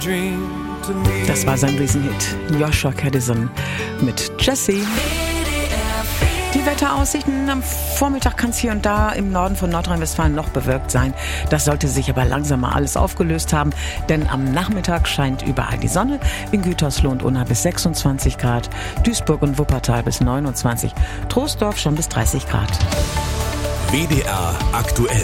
Das war sein Riesenhit. Joshua Kadison mit Jessie. Die Wetteraussichten: am Vormittag kann es hier und da im Norden von Nordrhein-Westfalen noch bewölkt sein. Das sollte sich aber langsam mal alles aufgelöst haben, denn am Nachmittag scheint überall die Sonne. In Gütersloh und Unna bis 26 Grad, Duisburg und Wuppertal bis 29, Troisdorf schon bis 30 Grad. WDR aktuell.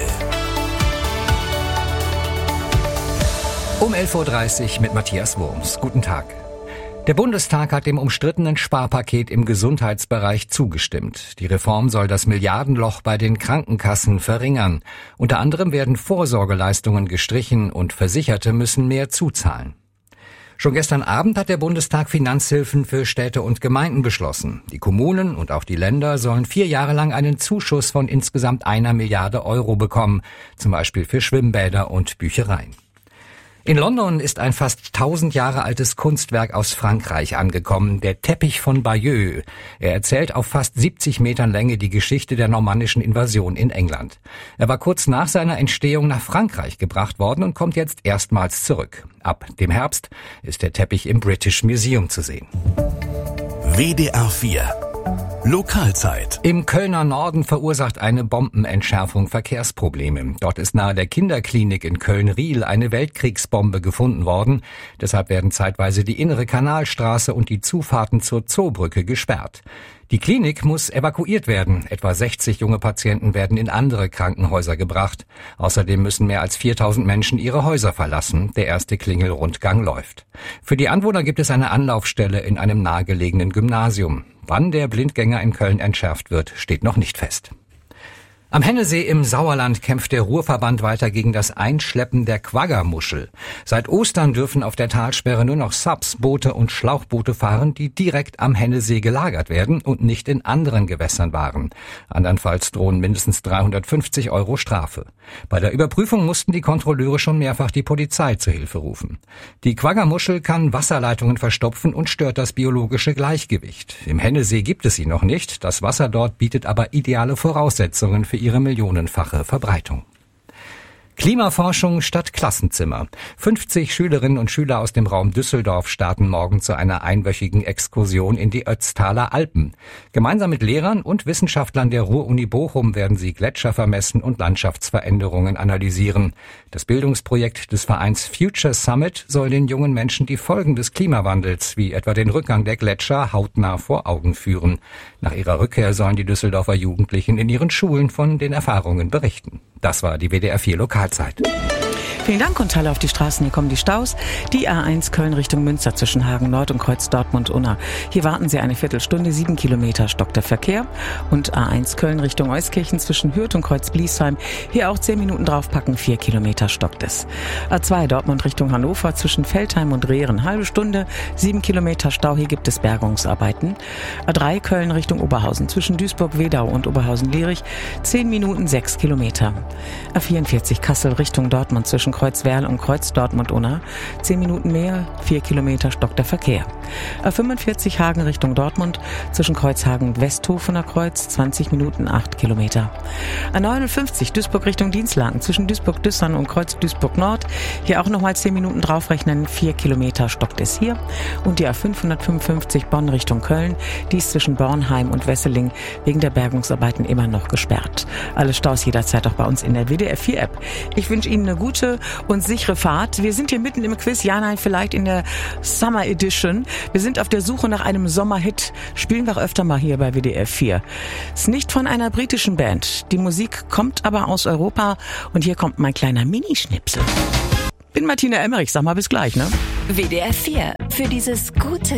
Um 11.30 Uhr mit Matthias Wurms. Guten Tag. Der Bundestag hat dem umstrittenen Sparpaket im Gesundheitsbereich zugestimmt. Die Reform soll das Milliardenloch bei den Krankenkassen verringern. Unter anderem werden Vorsorgeleistungen gestrichen und Versicherte müssen mehr zuzahlen. Schon gestern Abend hat der Bundestag Finanzhilfen für Städte und Gemeinden beschlossen. Die Kommunen und auch die Länder sollen 4 Jahre lang einen Zuschuss von insgesamt 1 Milliarde Euro bekommen, zum Beispiel für Schwimmbäder und Büchereien. In London ist ein fast 1000 Jahre altes Kunstwerk aus Frankreich angekommen, der Teppich von Bayeux. Er erzählt auf fast 70 Metern Länge die Geschichte der normannischen Invasion in England. Er war kurz nach seiner Entstehung nach Frankreich gebracht worden und kommt jetzt erstmals zurück. Ab dem Herbst ist der Teppich im British Museum zu sehen. WDR 4 Lokalzeit. Im Kölner Norden verursacht eine Bombenentschärfung Verkehrsprobleme. Dort ist nahe der Kinderklinik in Köln-Riehl eine Weltkriegsbombe gefunden worden. Deshalb werden zeitweise die innere Kanalstraße und die Zufahrten zur Zoobrücke gesperrt. Die Klinik muss evakuiert werden. Etwa 60 junge Patienten werden in andere Krankenhäuser gebracht. Außerdem müssen mehr als 4000 Menschen ihre Häuser verlassen. Der erste Klingelrundgang läuft. Für die Anwohner gibt es eine Anlaufstelle in einem nahegelegenen Gymnasium. Wann der Blindgänger in Köln entschärft wird, steht noch nicht fest. Am Hennesee im Sauerland kämpft der Ruhrverband weiter gegen das Einschleppen der Quaggermuschel. Seit Ostern dürfen auf der Talsperre nur noch Subs, Boote und Schlauchboote fahren, die direkt am Hennesee gelagert werden und nicht in anderen Gewässern waren. Andernfalls drohen mindestens 350 € Strafe. Bei der Überprüfung mussten die Kontrolleure schon mehrfach die Polizei zur Hilfe rufen. Die Quaggermuschel kann Wasserleitungen verstopfen und stört das biologische Gleichgewicht. Im Hennesee gibt es sie noch nicht. Das Wasser dort bietet aber ideale Voraussetzungen für ihre millionenfache Verbreitung. Klimaforschung statt Klassenzimmer. 50 Schülerinnen und Schüler aus dem Raum Düsseldorf starten morgen zu einer einwöchigen Exkursion in die Ötztaler Alpen. Gemeinsam mit Lehrern und Wissenschaftlern der Ruhr-Uni Bochum werden sie Gletscher vermessen und Landschaftsveränderungen analysieren. Das Bildungsprojekt des Vereins Future Summit soll den jungen Menschen die Folgen des Klimawandels, wie etwa den Rückgang der Gletscher, hautnah vor Augen führen. Nach ihrer Rückkehr sollen die Düsseldorfer Jugendlichen in ihren Schulen von den Erfahrungen berichten. Das war die WDR 4 Lokalzeit. Vielen Dank und Halle auf die Straßen. Hier kommen die Staus. Die A1 Köln Richtung Münster zwischen Hagen Nord und Kreuz Dortmund-Unna. Hier warten Sie eine Viertelstunde, 7 Kilometer stockt der Verkehr. Und A1 Köln Richtung Euskirchen zwischen Hürth und Kreuz Bliesheim. Hier auch 10 Minuten draufpacken, 4 Kilometer stockt es. A2 Dortmund Richtung Hannover zwischen Veltheim und Rehren. Halbe Stunde, 7 Kilometer Stau. Hier gibt es Bergungsarbeiten. A3 Köln Richtung Oberhausen zwischen Duisburg-Wedau und Oberhausen-Lierich. 10 Minuten, 6 Kilometer. A44 Kassel Richtung Dortmund zwischen Kreuz-Werl und Kreuz Dortmund-Unna. 10 Minuten mehr, 4 Kilometer stockt der Verkehr. A45 Hagen Richtung Dortmund zwischen Kreuzhagen und Westhofener Kreuz. 20 Minuten, 8 Kilometer. A59 Duisburg Richtung Dienstlaken zwischen Duisburg-Düssern und Kreuz Duisburg-Nord. Hier auch nochmal 10 Minuten draufrechnen, 4 Kilometer stockt es hier. Und die A555 Bonn Richtung Köln. Die ist zwischen Bornheim und Wesseling wegen der Bergungsarbeiten immer noch gesperrt. Alle Staus jederzeit auch bei uns in der WDR 4 App. Ich wünsche Ihnen eine gute und sichere Fahrt. Wir sind hier mitten im Quiz. Ja, nein, vielleicht in der Summer Edition. Wir sind auf der Suche nach einem Sommerhit. Spielen wir auch öfter mal hier bei WDR 4. Ist nicht von einer britischen Band. Die Musik kommt aber aus Europa. Und hier kommt mein kleiner Minischnipsel. Bin Martina Emmerich. Sag mal bis gleich, ne? WDR 4. Für dieses gute